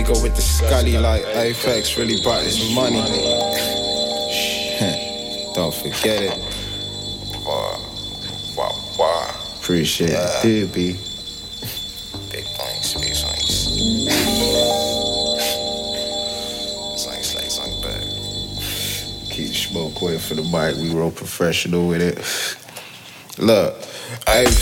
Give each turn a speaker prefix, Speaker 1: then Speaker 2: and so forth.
Speaker 1: nigga with the scully like Apex really brought his money. Don't forget it. Wow. Appreciate it, dude, B. Big things, big things. Slang back. Keep smoke away from the mic. We real professional with it. Look,